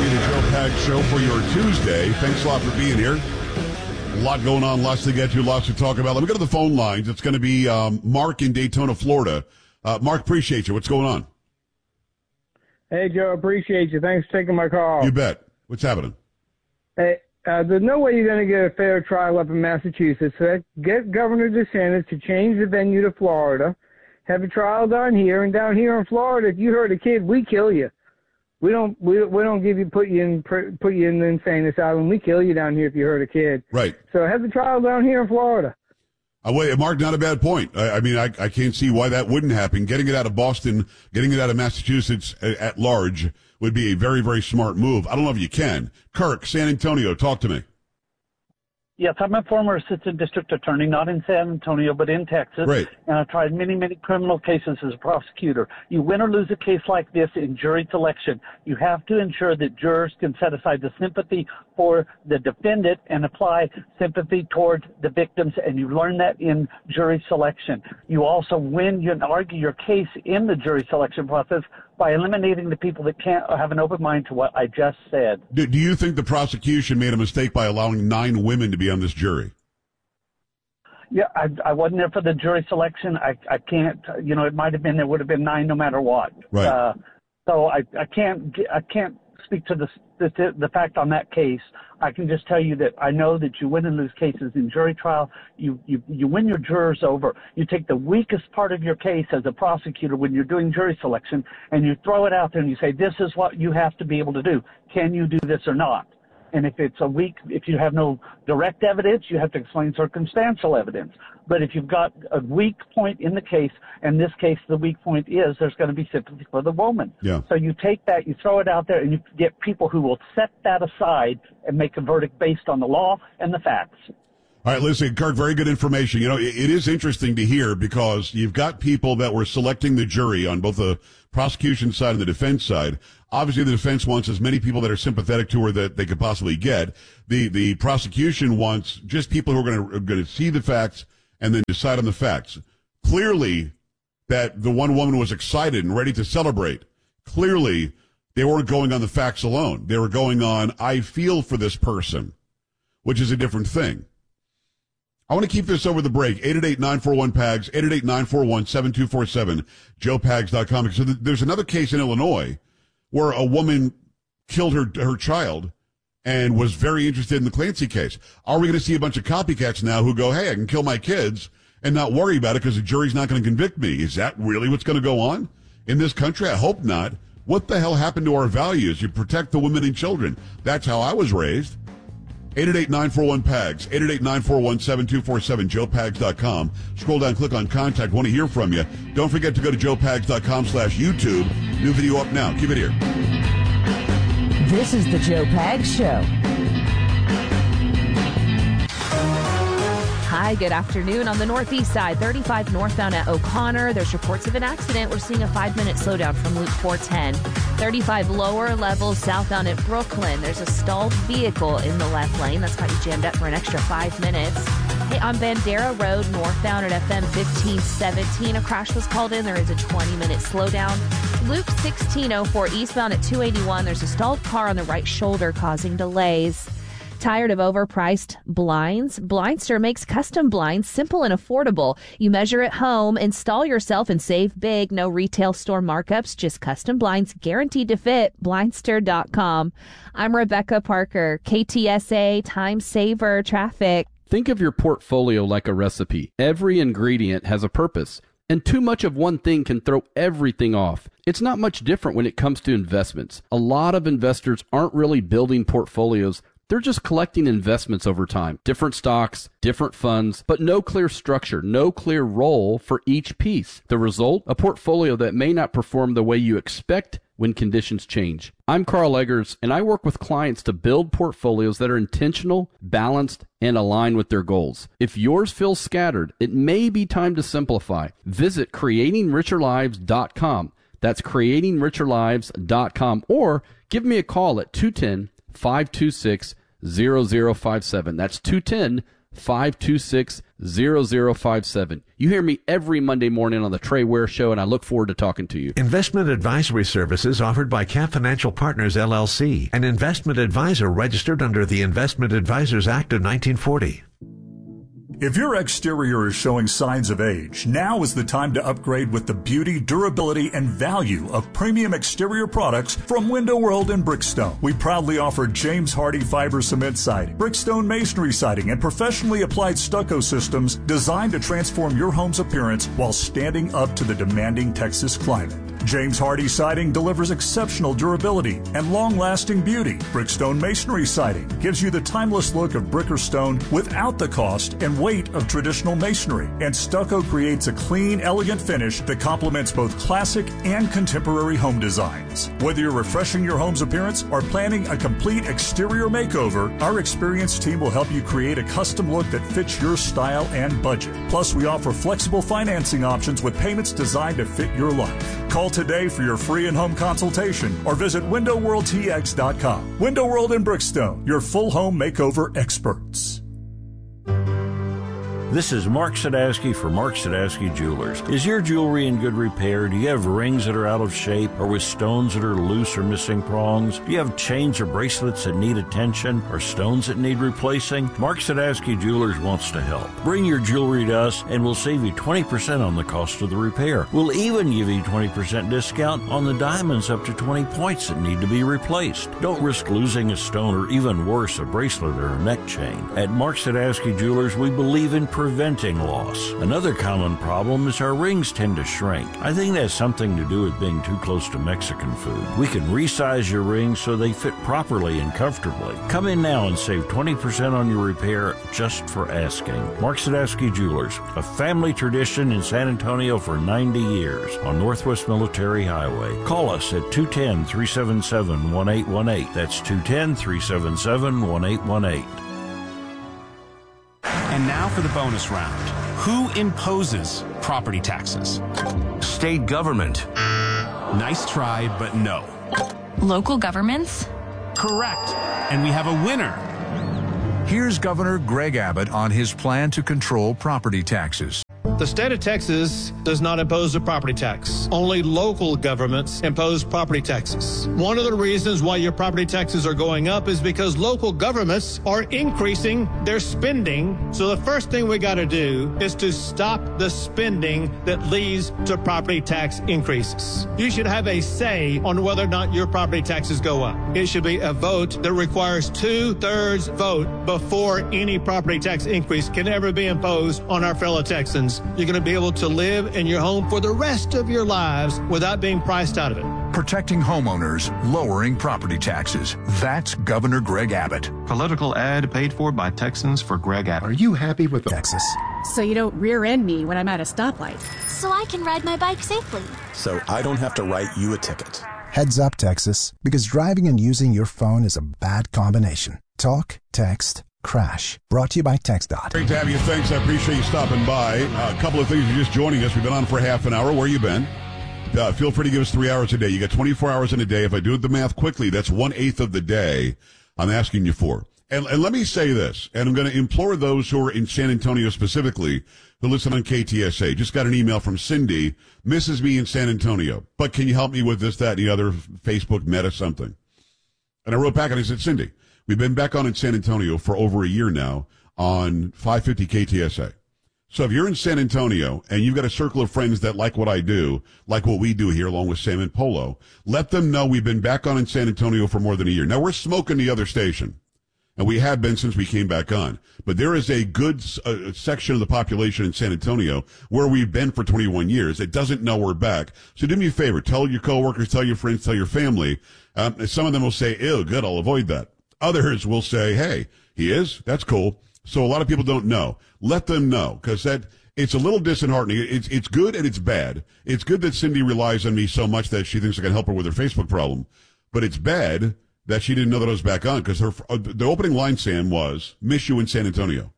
the Joe Pags Show for your Tuesday. Thanks a lot for being here. A lot going on, lots to get to, lots to talk about. Let me go to the phone lines. It's going to be Mark in Daytona, Florida. Mark, appreciate you. What's going on? Hey, Joe, appreciate you. Thanks for taking my call. You bet. What's happening? Hey, there's no way you're going to get a fair trial up in Massachusetts. So get Governor DeSantis to change the venue to Florida, have a trial down here, and down here in Florida, if you hurt a kid, we kill you. We don't give you put you in the insane asylum. We kill you down here if you hurt a kid. Right. So have the trial down here in Florida. Wait, Mark, not a bad point. I mean, I can't see why that wouldn't happen. Getting it out of Boston, getting it out of Massachusetts at large would be a very, very smart move. I don't know if you can. Kirk, San Antonio, talk to me. Yes, I'm a former assistant district attorney, not in San Antonio, but in Texas. Right. And I've tried many, many criminal cases as a prosecutor. You win or lose a case like this in jury selection. You have to ensure that jurors can set aside the sympathy for the defendant and apply sympathy towards the victims, and you learn that in jury selection. You also win and argue your case in the jury selection process by eliminating the people that can't have an open mind to what I just said. Do you think the prosecution made a mistake by allowing 9 women to be on this jury? Yeah, I wasn't there for the jury selection. I can't, it might have been, there would have been 9 no matter what. Right. So I can't speak to the fact on that case. I can just tell you that I know that you win and lose cases in jury trial. You win your jurors over. You take the weakest part of your case as a prosecutor when you're doing jury selection, and you throw it out there and you say, this is what you have to be able to do. Can you do this or not? And if you have no direct evidence, you have to explain circumstantial evidence. But if you've got a weak point in the case, and this case, the weak point is there's going to be sympathy for the woman. Yeah. So you take that, you throw it out there, and you get people who will set that aside and make a verdict based on the law and the facts. All right, listen, Kirk, very good information. It is interesting to hear because you've got people that were selecting the jury on both the prosecution side and the defense side. Obviously, the defense wants as many people that are sympathetic to her that they could possibly get. The prosecution wants just people who are going to see the facts and then decide on the facts. Clearly, that the one woman was excited and ready to celebrate. Clearly, they weren't going on the facts alone. They were going on, I feel for this person, which is a different thing. I want to keep this over the break. 888-941-PAGS, 888-941-7247, joepags.com. So there's another case in Illinois where a woman killed her child and was very interested in the Clancy case. Are we going to see a bunch of copycats now who go, hey, I can kill my kids and not worry about it because the jury's not going to convict me? Is that really what's going to go on in this country? I hope not. What the hell happened to our values? You protect the women and children. That's how I was raised. 888-941-PAGS, 888-941-7247, joepags.com. Scroll down, click on contact. Want to hear from you. Don't forget to go to joepags.com/YouTube. New video up now. Keep it here. This is the Joe Pags Show. Hi, good afternoon. On the northeast side, 35 northbound at O'Connor. There's reports of an accident. We're seeing a 5-minute slowdown from Loop 410. 35 lower levels southbound at Brooklyn. There's a stalled vehicle in the left lane. That's got you jammed up for an extra 5 minutes. Hey, on Bandera Road, northbound at FM 1517, a crash was called in. There is a 20-minute slowdown. Loop 1604 eastbound at 281. There's a stalled car on the right shoulder causing delays. Tired of overpriced blinds? Blindster makes custom blinds simple and affordable. You measure at home, install yourself, and save big. No retail store markups, just custom blinds guaranteed to fit. Blindster.com. I'm Rebecca Parker, KTSA, Time Saver, Traffic. Think of your portfolio like a recipe. Every ingredient has a purpose, and too much of one thing can throw everything off. It's not much different when it comes to investments. A lot of investors aren't really building portfolios. They're just collecting investments over time. Different stocks, different funds, but no clear structure, no clear role for each piece. The result? A portfolio that may not perform the way you expect when conditions change. I'm Carl Eggers, and I work with clients to build portfolios that are intentional, balanced, and aligned with their goals. If yours feels scattered, it may be time to simplify. Visit creatingricherlives.com. That's creatingricherlives.com, or give me a call at 210-526-0057. That's 844-526-0057. You hear me every Monday morning on the Trey Ware Show, and I look forward to talking to you. Investment advisory services offered by Cap Financial Partners, LLC, an investment advisor registered under the Investment Advisors Act of 1940. If your exterior is showing signs of age, now is the time to upgrade with the beauty, durability, and value of premium exterior products from Window World and Brickstone. We proudly offer James Hardie fiber cement siding, Brickstone masonry siding, and professionally applied stucco systems designed to transform your home's appearance while standing up to the demanding Texas climate. James Hardie siding delivers exceptional durability and long-lasting beauty. Brickstone masonry siding gives you the timeless look of brick or stone without the cost and weight of traditional masonry. And stucco creates a clean, elegant finish that complements both classic and contemporary home designs. Whether you're refreshing your home's appearance or planning a complete exterior makeover, our experienced team will help you create a custom look that fits your style and budget. Plus, we offer flexible financing options with payments designed to fit your life. Call today for your free in-home consultation or visit WindowWorldTX.com. Window World and Brickstone, your full home makeover experts. This is Mark Sadowski for Mark Sadowski Jewelers. Is your jewelry in good repair? Do you have rings that are out of shape or with stones that are loose or missing prongs? Do you have chains or bracelets that need attention or stones that need replacing? Mark Sadowski Jewelers wants to help. Bring your jewelry to us and we'll save you 20% on the cost of the repair. We'll even give you 20% discount on the diamonds up to 20 points that need to be replaced. Don't risk losing a stone or even worse, a bracelet or a neck chain. At Mark Sadowski Jewelers, we believe in preventing loss. Another common problem is our rings tend to shrink. I think that has something to do with being too close to Mexican food. We can resize your rings so they fit properly and comfortably. Come in now and save 20% on your repair just for asking. Mark Sadowski Jewelers, a family tradition in San Antonio for 90 years on Northwest Military Highway. Call us at 210-377-1818. That's 210-377-1818. And now for the bonus round. Who imposes property taxes? State government. Nice try, but no. Local governments? Correct. And we have a winner. Here's Governor Greg Abbott on his plan to control property taxes. The state of Texas does not impose a property tax. Only local governments impose property taxes. One of the reasons why your property taxes are going up is because local governments are increasing their spending. So the first thing we got to do is to stop the spending that leads to property tax increases. You should have a say on whether or not your property taxes go up. It should be a vote that requires 2/3 vote before any property tax increase can ever be imposed on our fellow Texans. You're going to be able to live in your home for the rest of your lives without being priced out of it. Protecting homeowners, lowering property taxes. That's Governor Greg Abbott. Political ad paid for by Texans for Greg Abbott. Are you happy with Texas? So you don't rear end me when I'm at a stoplight. So I can ride my bike safely. So I don't have to write you a ticket. Heads up, Texas, because driving and using your phone is a bad combination. Talk, text, crash. Brought to you by TxDOT. Great to have you. Thanks. I appreciate you stopping by. A couple of things. You're just joining us. We've been on for half an hour. Where you been? Feel free to give us 3 hours a day. You got 24 hours in a day. If I do the math quickly, that's 1/8 of the day I'm asking you for. And let me say this, and I'm going to implore those who are in San Antonio specifically who listen on KTSA. Just got an email from Cindy, misses me in San Antonio, but can you help me with this, that, and the other, Facebook, Meta, something? And I wrote back and I said, Cindy, we've been back on in San Antonio for over a year now on 550 KTSA. So if you're in San Antonio and you've got a circle of friends that like what I do, like what we do here along with Sam and Polo, let them know we've been back on in San Antonio for more than a year. Now, we're smoking the other station, and we have been since we came back on. But there is a good section of the population in San Antonio where we've been for 21 years that doesn't know we're back. So do me a favor. Tell your coworkers, tell your friends, tell your family. Some of them will say, ew, good, I'll avoid that. Others will say, hey, he is? That's cool. So a lot of people don't know. Let them know, because it's a little disheartening. It's good and it's bad. It's good that Cindy relies on me so much that she thinks I can help her with her Facebook problem. But it's bad that she didn't know that I was back on, because the opening line, Sam, was, miss you in San Antonio.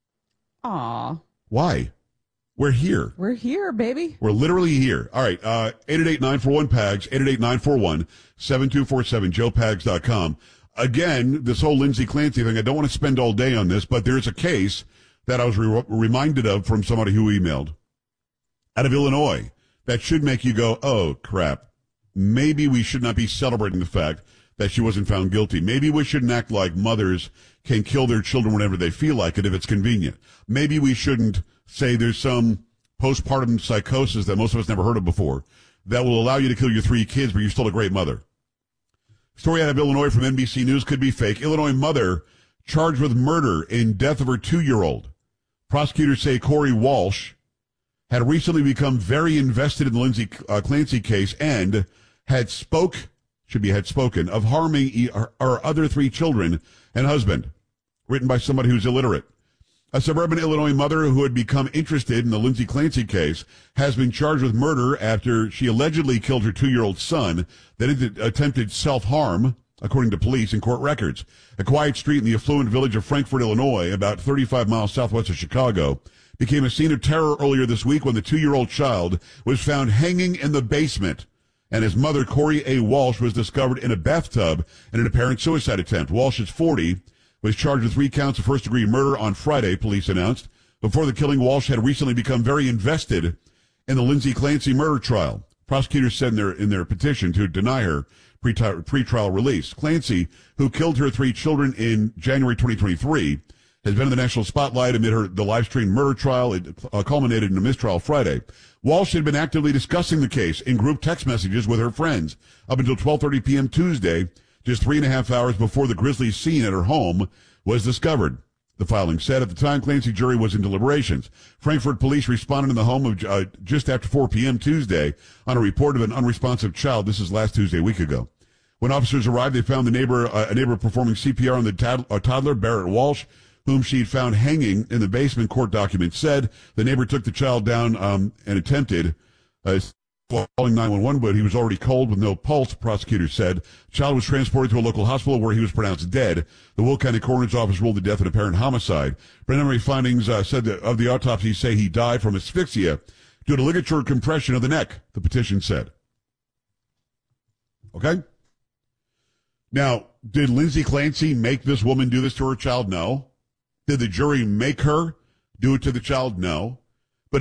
Aw. Why? We're here. We're here, baby. We're literally here. All right, 888-941-PAGS, 888-941-7247, joepags.com. again, this whole Lindsay Clancy thing, I don't want to spend all day on this, but there's a case that I was reminded of from somebody who emailed out of Illinois that should make you go, oh, crap. Maybe we should not be celebrating the fact that she wasn't found guilty. Maybe we shouldn't act like mothers can kill their children whenever they feel like it if it's convenient. Maybe we shouldn't say there's some postpartum psychosis that most of us never heard of before that will allow you to kill your 3 kids, but you're still a great mother. Story out of Illinois from NBC News, could be fake. Illinois mother charged with murder in death of her 2-year-old. Prosecutors say Corey Walsh had recently become very invested in the Lindsay Clancy case and had spoken of harming our other 3 children and husband, written by somebody who's illiterate. A suburban Illinois mother who had become interested in the Lindsay Clancy case has been charged with murder after she allegedly killed her 2-year-old son, then attempted self-harm, according to police and court records. A quiet street in the affluent village of Frankfort, Illinois, about 35 miles southwest of Chicago, became a scene of terror earlier this week when the 2-year-old child was found hanging in the basement, and his mother, Corey A. Walsh, was discovered in a bathtub in an apparent suicide attempt. Walsh is 40, was charged with 3 counts of first-degree murder on Friday, police announced. Before the killing, Walsh had recently become very invested in the Lindsay Clancy murder trial. Prosecutors said in their petition to deny her pretrial release. Clancy, who killed her 3 children in January 2023, has been in the national spotlight amid the live-streamed murder trial. It culminated in a mistrial Friday. Walsh had been actively discussing the case in group text messages with her friends up until 12:30 p.m. Tuesday, just 3.5 hours before the grisly scene at her home was discovered. The filing said at the time Clancy jury was in deliberations. Frankfort police responded in the home of just after 4 p.m. Tuesday on a report of an unresponsive child. This is last Tuesday, a week ago. When officers arrived, they found a neighbor performing CPR on the toddler, Barrett Walsh, whom she'd found hanging in the basement, court documents said. The neighbor took the child down and attempted calling 911, but he was already cold with no pulse, prosecutors said. The child was transported to a local hospital where he was pronounced dead. The Will County Coroner's Office ruled the death an apparent homicide. Preliminary findings said that of the autopsy say he died from asphyxia due to ligature compression of the neck, the petition said. Okay? Now, did Lindsay Clancy make this woman do this to her child? No. Did the jury make her do it to the child? No.